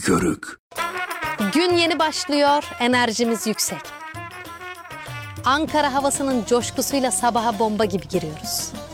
körük. Gün yeni başlıyor, enerjimiz yüksek. Ankara havasının coşkusuyla sabaha bomba gibi giriyoruz.